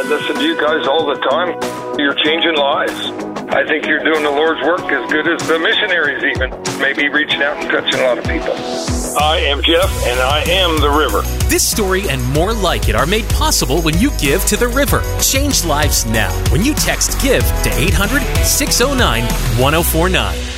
listen to you guys all the time. You're changing lives. I think you're doing the Lord's work as good as the missionaries even. Maybe reaching out and touching a lot of people. I am Jeff, and I am the River. This story and more like it are made possible when you give to the River. Change lives now when you text GIVE to 800-609-1049.